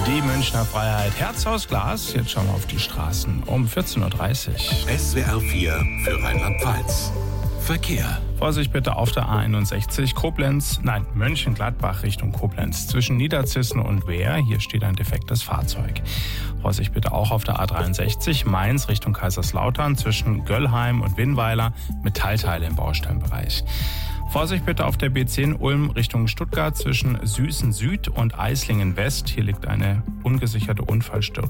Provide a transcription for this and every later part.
Die Münchner Freiheit, Herz aus Glas. Jetzt schauen wir auf die Straßen um 14.30 Uhr. SWR 4 für Rheinland-Pfalz. Verkehr. Vorsicht bitte auf der A61 Mönchengladbach Richtung Koblenz. Zwischen Niederzissen und Wehr, hier steht ein defektes Fahrzeug. Vorsicht bitte auch auf der A63 Mainz Richtung Kaiserslautern. Zwischen Göllheim und Winnweiler Metallteile im Baustellenbereich. Vorsicht bitte auf der B10 Ulm Richtung Stuttgart zwischen Süßen Süd und Eislingen West. Hier liegt eine ungesicherte Unfallstelle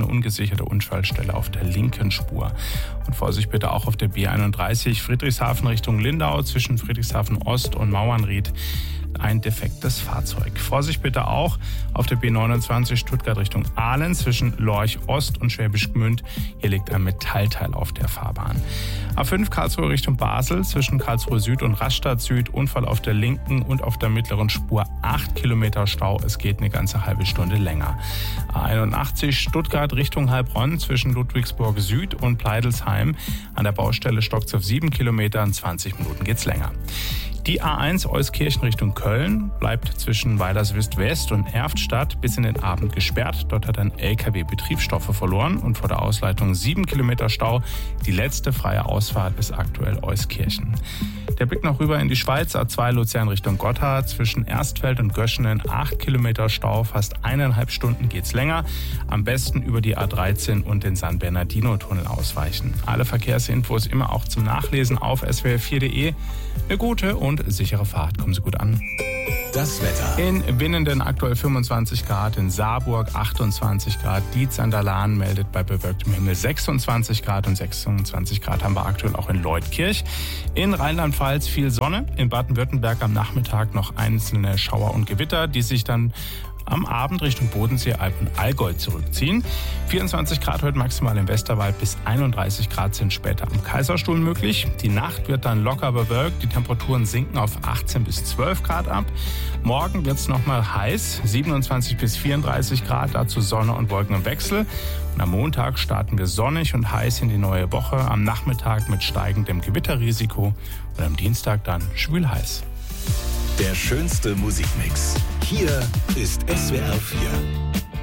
auf der linken Spur. Und Vorsicht bitte auch auf der B31 Friedrichshafen Richtung Lindau zwischen Friedrichshafen Ost und Mauernried. Ein defektes Fahrzeug. Vorsicht bitte auch auf der B29 Stuttgart Richtung Aalen zwischen Lorch Ost und Schwäbisch Gmünd. Hier liegt ein Metallteil auf der Fahrbahn. A5 Karlsruhe Richtung Basel zwischen Karlsruhe Süd und Rastatt Süd. Unfall auf der linken und auf der mittleren Spur. 8 Kilometer Stau. Es geht eine ganze halbe Stunde länger. A81 Stuttgart Richtung Heilbronn zwischen Ludwigsburg Süd und Pleidelsheim. An der Baustelle stockt's auf 7 Kilometern. 20 Minuten geht's länger. Die A1 Euskirchen Richtung Köln bleibt zwischen Weilerswist West und Erftstadt bis in den Abend gesperrt. Dort hat ein LKW Betriebsstoffe verloren und vor der Ausleitung 7 Kilometer Stau. Die letzte freie Ausfahrt ist aktuell Euskirchen. Der Blick noch rüber in die Schweiz, A2 Luzern Richtung Gotthard, zwischen Erstfeld und Göschenen 8 Kilometer Stau, fast 1,5 Stunden geht's länger. Am besten über die A13 und den San Bernardino-Tunnel ausweichen. Alle Verkehrsinfos immer auch zum Nachlesen auf swr4.de. Eine gute und sichere Fahrt. Kommen Sie gut an. Das Wetter. In Winnenden aktuell 25 Grad, in Saarburg 28 Grad, Dietz an der Lahn meldet bei bewölktem Himmel 26 Grad und 26 Grad haben wir aktuell auch in Leutkirch. In Rheinland-Pfalz viel Sonne, in Baden-Württemberg am Nachmittag noch einzelne Schauer und Gewitter, die sich dann am Abend Richtung Bodensee, Alb und Allgäu zurückziehen. 24 Grad heute maximal im Westerwald, bis 31 Grad sind später am Kaiserstuhl möglich. Die Nacht wird dann locker bewölkt, die Temperaturen sinken auf 18 bis 12 Grad ab. Morgen wird es nochmal heiß, 27 bis 34 Grad, dazu Sonne und Wolken im Wechsel. Und am Montag starten wir sonnig und heiß in die neue Woche, am Nachmittag mit steigendem Gewitterrisiko und am Dienstag dann schwül heiß. Der schönste Musikmix. Hier ist SWR 4.